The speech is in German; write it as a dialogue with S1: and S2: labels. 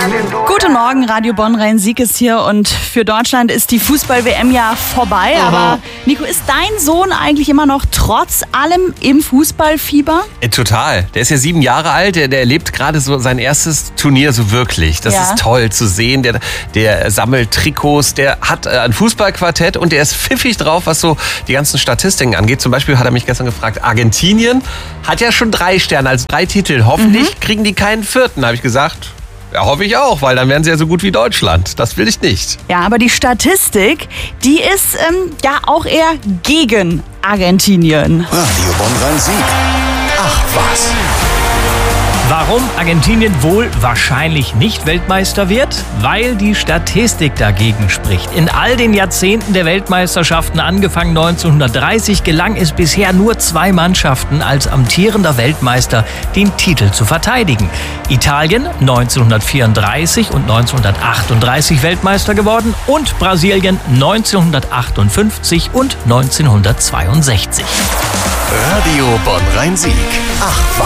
S1: Guten Morgen, Radio Bonn-Rhein-Sieg ist hier und für Deutschland ist die Fußball-WM ja vorbei. Aber Nico, ist dein Sohn eigentlich immer noch trotz allem im Fußballfieber?
S2: Total. Der ist ja 7 Jahre alt, der erlebt gerade so sein erstes Turnier so wirklich. Das ist toll zu sehen. Der sammelt Trikots, der hat ein Fußballquartett und der ist pfiffig drauf, was so die ganzen Statistiken angeht. Zum Beispiel hat er mich gestern gefragt, Argentinien hat ja schon 3 Sterne, also 3 Titel. Hoffentlich kriegen die keinen 4. Habe ich gesagt, ja, hoffe ich auch, weil dann wären sie ja so gut wie Deutschland. Das will ich nicht.
S1: Ja, aber die Statistik, die ist ja auch eher gegen Argentinien.
S3: Radio Bonn-Rhein-Sieg. Ach was.
S4: Warum Argentinien wohl wahrscheinlich nicht Weltmeister wird? Weil die Statistik dagegen spricht. In all den Jahrzehnten der Weltmeisterschaften, angefangen 1930, gelang es bisher nur 2 Mannschaften als amtierender Weltmeister den Titel zu verteidigen. Italien 1934 und 1938 Weltmeister geworden und Brasilien 1958 und 1962.
S3: Radio Bonn-Rhein-Sieg. Ach was.